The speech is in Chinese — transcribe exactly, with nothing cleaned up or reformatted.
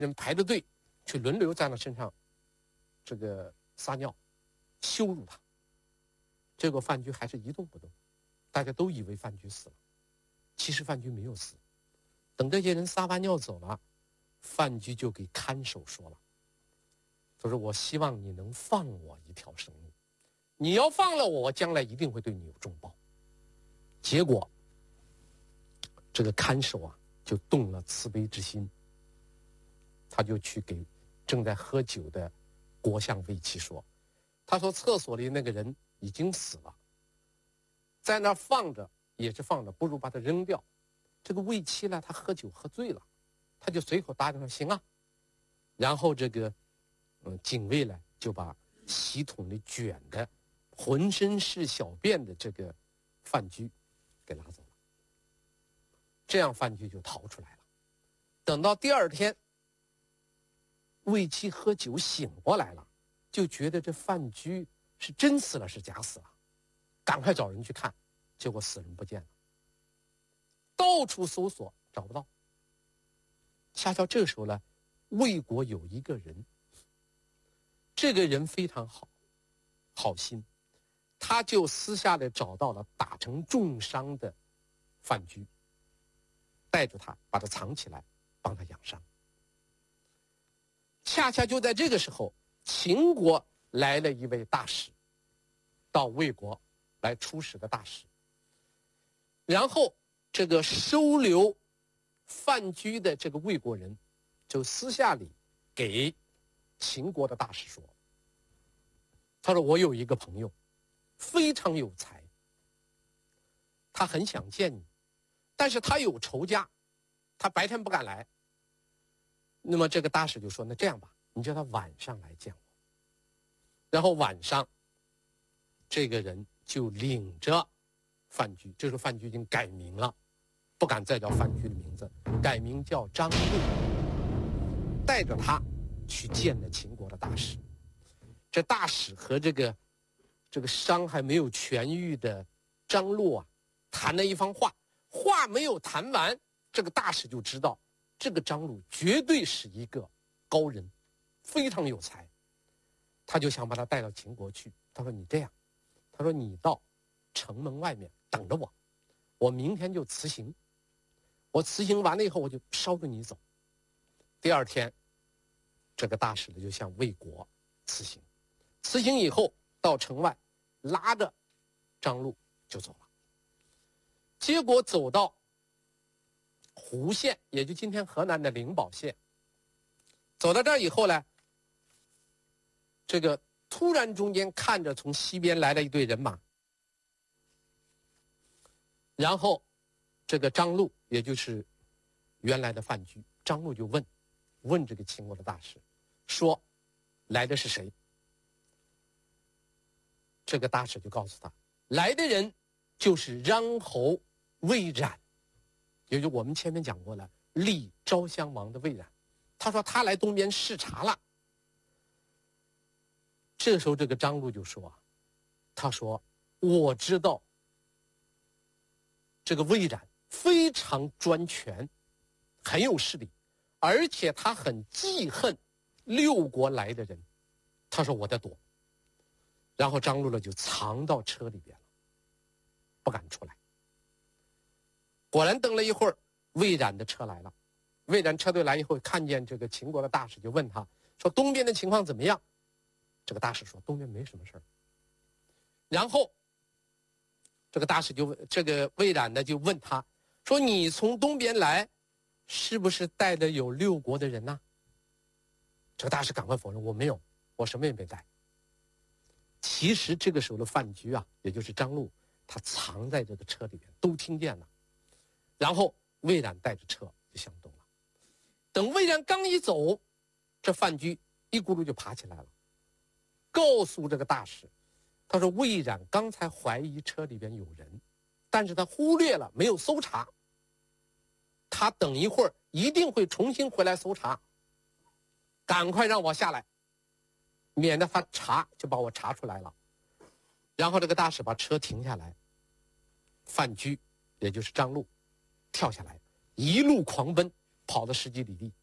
人排着队去轮流在他身上这个撒尿羞辱他，结果范雎还是一动不动。大家都以为范雎死了，其实范雎没有死。等这些人撒完尿走了，范雎就给看守说了，他说我希望你能放我一条生路，你要放了我，我将来一定会对你有重报。结果这个看守啊就动了慈悲之心，他就去给正在喝酒的国相卫綦说，他说厕所里那个人已经死了，在那放着也是放着，不如把它扔掉。这个卫綦呢，他喝酒喝醉了，他就随口答应说行啊。然后这个嗯警卫呢就把洗桶里卷的浑身是小便的这个范雎给拉走了，这样范雎就逃出来了。等到第二天卫綦喝酒醒过来了，就觉得这范雎是真死了是假死了，赶快找人去看，结果死人不见了，到处搜索找不到。恰巧这时候呢，魏国有一个人，这个人非常好好心，他就私下里找到了打成重伤的范雎，带着他把他藏起来，帮他养伤。恰恰就在这个时候，秦国来了一位大使，到魏国来出使的大使。然后这个收留范雎的这个魏国人就私下里给秦国的大使说，他说我有一个朋友非常有才，他很想见你，但是他有仇家，他白天不敢来。那么这个大使就说，那这样吧，你叫他晚上来见我。然后晚上这个人就领着范雎，这时候范雎已经改名了，不敢再叫范雎的名字，改名叫张禄，带着他去见了秦国的大使。这大使和这个这个伤还没有痊愈的张禄啊谈了一番话，话没有谈完，这个大使就知道这个张禄绝对是一个高人，非常有才，他就想把他带到秦国去。他说你这样，他说你到城门外面等着我，我明天就辞行，我辞行完了以后我就捎着你走。第二天这个大使呢就向魏国辞行，辞行以后到城外拉着张禄就走了。结果走到胡县，也就今天河南的灵宝县，走到这儿以后呢，这个突然中间看着从西边来了一队人马，然后这个张禄也就是原来的范雎，张禄就问问这个秦国的大使说来的是谁。这个大使就告诉他，来的人就是穰侯魏冉，也就我们前面讲过了，立昭襄王的魏冉。他说他来东边视察了。这时候这个张禄就说，他说我知道这个魏冉非常专权，很有势力，而且他很记恨六国来的人。他说我在躲。然后张禄呢就藏到车里边了，不敢出来。果然等了一会儿，魏冉的车来了。魏冉车队来以后，看见这个秦国的大使，就问他说东边的情况怎么样。这个大使说东边没什么事儿。然后这个大使就问这个魏冉呢就问他说你从东边来是不是带的有六国的人呢？这个大使赶快否认，我没有，我什么也没带。其实这个时候的范雎啊，也就是张禄，他藏在这个车里边，都听见了。然后魏冉带着车就向东了。等魏冉刚一走，这范雎一咕噜就爬起来了，告诉这个大使，他说魏冉刚才怀疑车里边有人，但是他忽略了没有搜查，他等一会儿一定会重新回来搜查，赶快让我下来，免得他查就把我查出来了。然后这个大使把车停下来，范雎也就是张禄跳下来，一路狂奔，跑了十几里地，